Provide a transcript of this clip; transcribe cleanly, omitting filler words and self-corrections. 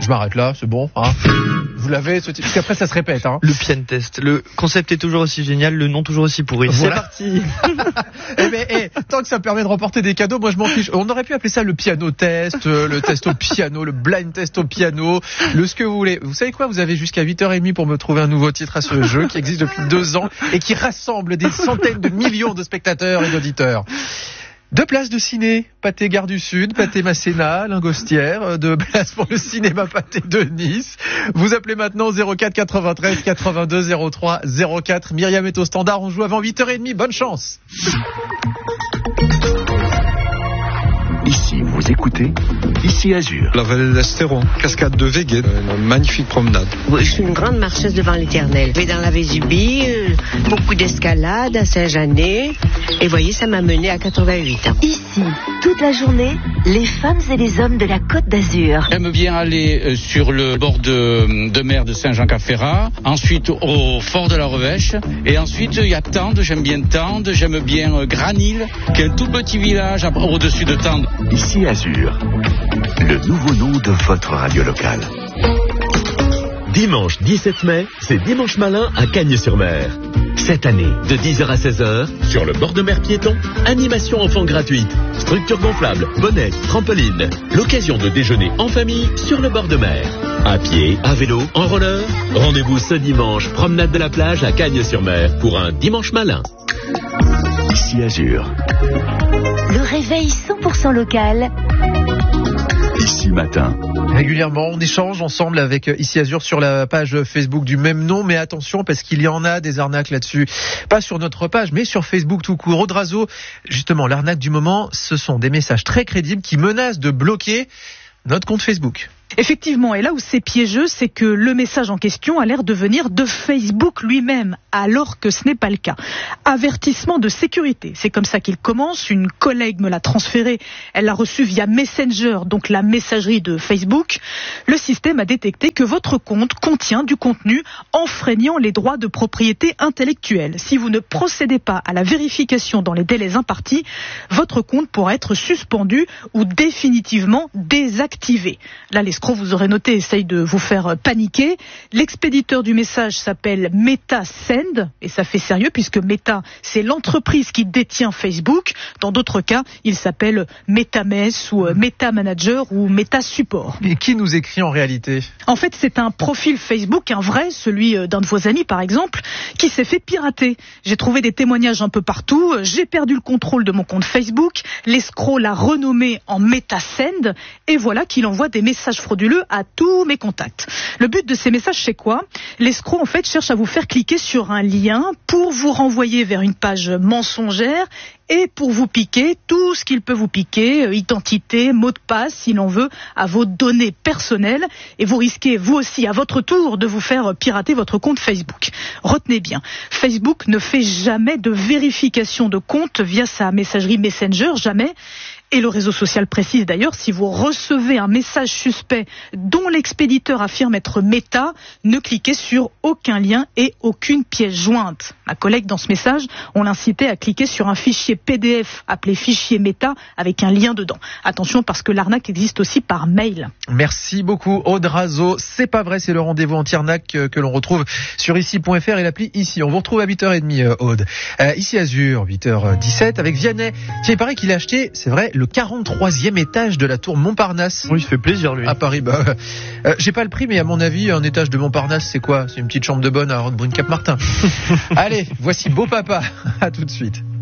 Je m'arrête là, c'est bon. Hein. Vous l'avez, parce qu'après ça se répète. Hein. Le piano test. Le concept est toujours aussi génial, le nom toujours aussi pourri. Voilà. C'est parti. Tant que ça permet de remporter des cadeaux, moi je m'en fiche. On aurait pu appeler ça le piano test, le test au piano, le blind test au piano, le ce que vous voulez. Vous savez quoi ? Vous avez jusqu'à 8h30 pour me trouver un nouveau titre à ce jeu qui existe depuis 2 ans et qui rassemble des centaines de millions de spectateurs et d'auditeurs. 2 places de ciné, Pâté Gare du Sud, Pâté Masséna, Lingostière, 2 places pour le cinéma Pâté de Nice. Vous appelez maintenant 04 93 82 03 04. Myriam est au standard, on joue avant 8h30, bonne chance. Ici, vous écoutez Ici Azur. La vallée de l'Estéron, cascade de Véguet, une magnifique promenade. Je suis une grande marcheuse devant l'Éternel. Je vais dans la Vésubie, beaucoup d'escalade à Saint-Jeannet. Et voyez, ça m'a mené à 88 ans. Ici, toute la journée, les femmes et les hommes de la Côte d'Azur. J'aime bien aller sur le bord de mer de Saint-Jean-Cap-Ferrat, ensuite au fort de la Revêche, et ensuite il y a Tende, j'aime bien Granil, qui est un tout petit village au-dessus de Tende. Ici Azur, le nouveau nom de votre radio locale. Dimanche 17 mai, c'est Dimanche Malin à Cagnes-sur-Mer. Cette année, de 10h à 16h, sur le bord de mer piéton, animation enfants gratuite, structure gonflable, bonnet, trampoline. L'occasion de déjeuner en famille sur le bord de mer. À pied, à vélo, en roller. Rendez-vous ce dimanche, promenade de la plage à Cagnes-sur-Mer pour un Dimanche Malin. Ici Azur. Le réveil 100% local. Ici Matin. Régulièrement, on échange ensemble avec Ici Azur sur la page Facebook du même nom, mais attention parce qu'il y en a des arnaques là-dessus. Pas sur notre page, mais sur Facebook tout court. Audrazo, justement, l'arnaque du moment, ce sont des messages très crédibles qui menacent de bloquer notre compte Facebook. Effectivement, et là où c'est piégeux, c'est que le message en question a l'air de venir de Facebook lui-même, alors que ce n'est pas le cas. Avertissement de sécurité, c'est comme ça qu'il commence. Une collègue me l'a transféré, elle l'a reçu via Messenger, donc la messagerie de Facebook. Le système a détecté que votre compte contient du contenu enfreignant les droits de propriété intellectuelle. Si vous ne procédez pas à la vérification dans les délais impartis, votre compte pourra être suspendu ou définitivement désactivé. Là, l'escroc, vous aurez noté, essaye de vous faire paniquer. L'expéditeur du message s'appelle MetaSend, et ça fait sérieux puisque Meta, c'est l'entreprise qui détient Facebook. Dans d'autres cas, il s'appelle MetaMess ou MetaManager ou MetaSupport. Et qui nous écrit en réalité ? En fait, c'est un profil Facebook, un vrai, celui d'un de vos amis par exemple, qui s'est fait pirater. J'ai trouvé des témoignages un peu partout. J'ai perdu le contrôle de mon compte Facebook. L'escroc l'a renommé en MetaSend, et voilà qu'il envoie des messages frauduleux à tous mes contacts. Le but de ces messages, c'est quoi ? L'escroc, en fait, cherche à vous faire cliquer sur un lien pour vous renvoyer vers une page mensongère et pour vous piquer tout ce qu'il peut vous piquer, identité, mot de passe, s'il en veut, à vos données personnelles. Et vous risquez, vous aussi, à votre tour, de vous faire pirater votre compte Facebook. Retenez bien, Facebook ne fait jamais de vérification de compte via sa messagerie Messenger, jamais. Et le réseau social précise d'ailleurs, si vous recevez un message suspect dont l'expéditeur affirme être Meta, ne cliquez sur aucun lien et aucune pièce jointe. Ma collègue dans ce message, on l'incitait à cliquer sur un fichier PDF appelé fichier Meta avec un lien dedans. Attention parce que l'arnaque existe aussi par mail. Merci beaucoup Audrazo. C'est pas vrai, c'est le rendez-vous anti-arnaque que l'on retrouve sur ici.fr et l'appli Ici. On vous retrouve à 8h30 Aude. Ici Azur, 8h17 avec Vianney. Tiens, il paraît qu'il a acheté, c'est vrai, le 43e étage de la tour Montparnasse. Oui, il fait plaisir lui. À Paris, j'ai pas le prix, mais à mon avis, un étage de Montparnasse, c'est quoi ? C'est une petite chambre de bonne à Brune-Cap-Martin. Allez, voici Beau Papa. À tout de suite.